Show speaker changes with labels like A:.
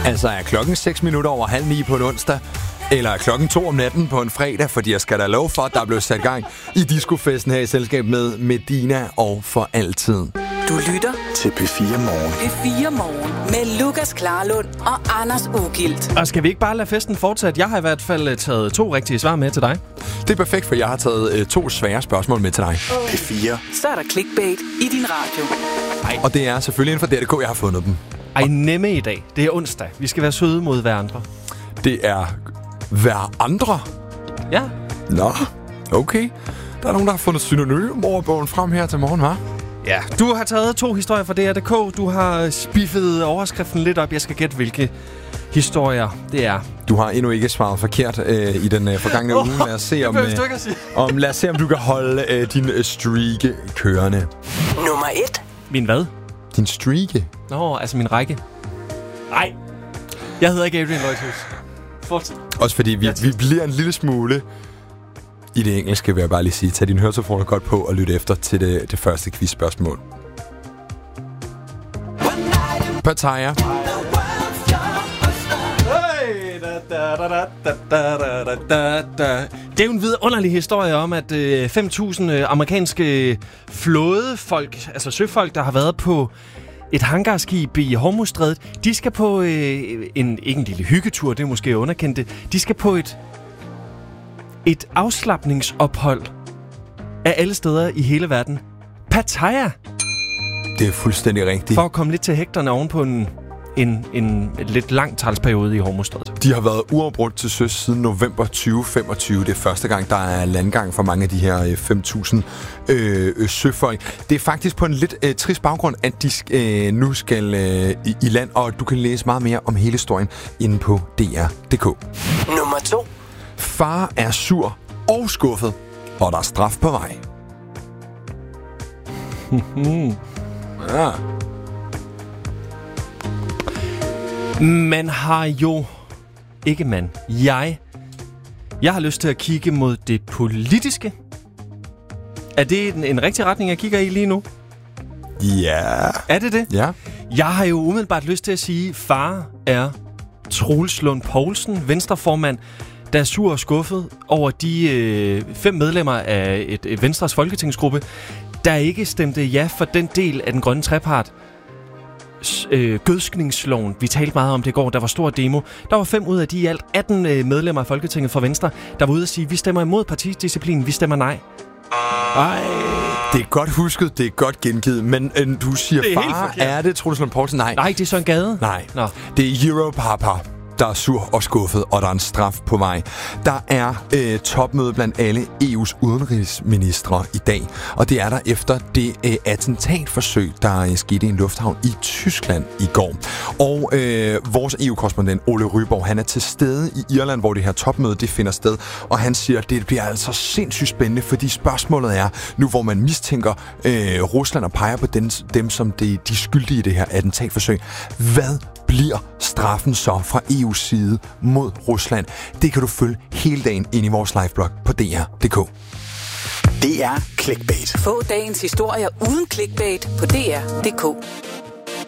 A: Altså er klokken 6 minutter over 8:30 på en onsdag, eller er klokken 2 om natten på en fredag, fordi jeg skal da love for, at der blev sat gang i discofesten her i selskab med Medina og For Altid.
B: Du lytter
C: til P4 Morgen.
B: P4 Morgen med Lukas Klarlund og Anders Ugilt.
D: Og skal vi ikke bare lade festen fortsætte? Jeg har i hvert fald taget 2 rigtige svar med til dig.
A: Det er perfekt, for jeg har taget 2 svære spørgsmål med til dig.
C: P4.
B: Så er der clickbait i din radio.
A: Og det er selvfølgelig inden for DRDK, jeg har fundet dem.
D: Ej, nemme i dag. Det er onsdag. Vi skal være søde mod hverandre.
A: Det er hver andre.
D: Ja.
A: Nå, okay. Der er nogen, der har fundet synonymordbogen frem her til morgen, hva'?
D: Ja, du har taget 2 historier fra DRDK. Du har spiffet overskriften lidt op. Jeg skal gætte, hvilke historier det er.
A: Du har endnu ikke svaret forkert i den forgangne uge. Lad os se, om du kan holde din streak kørende.
B: Nummer 1.
D: Min hvad?
A: Din streak?
D: Nå, altså min række. Nej, jeg hedder ikke Adrian Løjthus. Fortsæt.
A: Også fordi vi bliver en lille smule i det engelske, vil jeg bare lige sige. Tag dine høretelefoner godt på og lyt efter til det første quizspørgsmål. Pattaya.
D: Det er jo en vidunderlig historie om, at 5.000 amerikanske flådefolk, altså søfolk, der har været på et hangarskib i Hormuzstrædet, de skal på ikke en lille hyggetur, det er måske underkendt det. De skal på et afslapningsophold af alle steder i hele verden. Pattaya.
A: Det er fuldstændig rigtigt.
D: For at komme lidt til hægterne oven på en lidt lang talsperiode i Hormuzstrædet.
A: De har været uafbrudt til søs siden november 2025. Det er første gang, der er landgang for mange af de her 5.000 søfolk. Det er faktisk på en lidt trist baggrund, at de nu skal i land, og du kan læse meget mere om hele historien inde på DR.dk.
B: Nummer 2.
A: Far er sur og skuffet, og der er straf på vej. Ja.
D: Man har jo... Ikke man. Jeg har lyst til at kigge mod det politiske. Er det en rigtig retning, jeg kigger i lige nu?
A: Ja.
D: Er det det?
A: Ja.
D: Jeg har jo umiddelbart lyst til at sige, far er Troels Lund Poulsen, venstreformand, der er sur og skuffet over de 5 medlemmer af et Venstres folketingsgruppe, der ikke stemte ja for den del af den grønne trepart. Gødskningsloven. Vi talte meget om det i går. Der var stor demo. Der var 5 ud af de i alt 18 medlemmer af Folketinget fra Venstre, der var ude at sige, vi stemmer imod partidisciplinen, vi stemmer nej.
A: Ej, det er godt husket, det er godt gengivet, men du siger
D: det er
A: far, er det Troels Lund Poulsen? Nej.
D: Nej, det er Søren Gade.
A: Nej,
D: Nå.
A: Det er Europapa, der er sur og skuffet, og der er en straf på vej. Der er topmøde blandt alle EU's udenrigsministre i dag, og det er der efter det attentatforsøg, der skete i en lufthavn i Tyskland i går. Og vores EU-korrespondent Ole Ryborg, han er til stede i Irland, hvor det her topmøde det finder sted, og han siger, at det bliver altså sindssygt spændende, fordi spørgsmålet er, nu hvor man mistænker Rusland og peger på dem som de skyldige i det her attentatforsøg, hvad bliver straffen så fra EU's side mod Rusland? Det kan du følge hele dagen ind i vores liveblog på DR.dk.
C: Det er clickbait.
B: Få dagens historier uden clickbait på DR.dk.